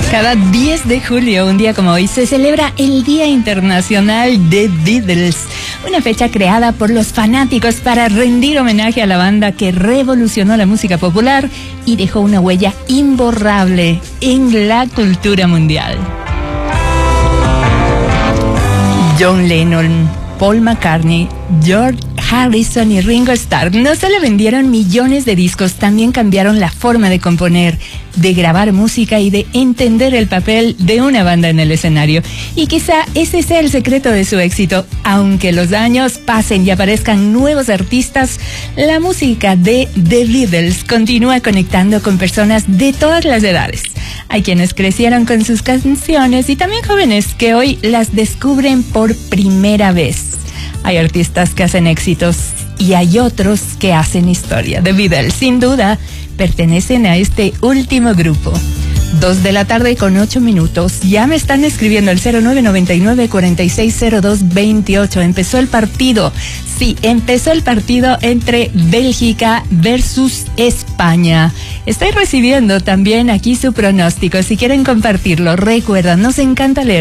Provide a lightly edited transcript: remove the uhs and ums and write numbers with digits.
Cada 10 de julio, un día como hoy, se celebra el Día Internacional de Beatles, una fecha creada por los fanáticos para rendir homenaje a la banda que revolucionó la música popular y dejó una huella imborrable en la cultura mundial. John Lennon, Paul McCartney, George Harrison y Ringo Starr no solo vendieron millones de discos, también cambiaron la forma de componer, de grabar música y de entender el papel de una banda en el escenario. Y quizá ese sea el secreto de su éxito. Aunque los años pasen y aparezcan nuevos artistas, la música de The Beatles continúa conectando con personas de todas las edades. Hay quienes crecieron con sus canciones y también jóvenes que hoy las descubren por primera vez. Hay artistas que hacen éxitos y hay otros que hacen historia. The Beatles, sin duda, pertenecen a este último grupo. 2:08 p.m. Ya me están escribiendo el 0999-460228. Empezó el partido. Sí, empezó el partido entre Bélgica versus España. Estoy recibiendo también aquí su pronóstico. Si quieren compartirlo, recuerda, nos encanta leer.